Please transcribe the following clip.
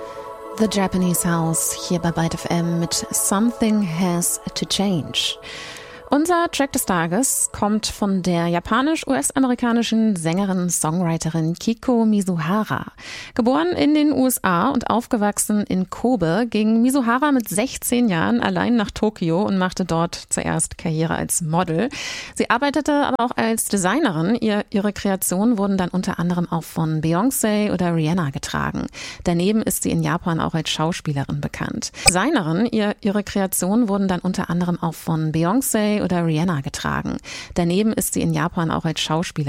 The Japanese House hier bei Byte FM mit Something Has to Change. Unser Track des Tages kommt von der japanisch-US-amerikanischen Sängerin, Songwriterin Kiko Mizuhara. Geboren in den USA und aufgewachsen in Kobe, ging Mizuhara mit 16 Jahren allein nach Tokio und machte dort zuerst Karriere als Model. Sie arbeitete aber auch als Designerin. Ihre Kreationen wurden dann unter anderem auch von Beyoncé oder Rihanna getragen. Daneben ist sie in Japan auch als Schauspielerin bekannt. Ihre Kreationen wurden dann unter anderem auch von Beyoncé oder Rihanna getragen. Daneben ist sie in Japan auch als Schauspielerin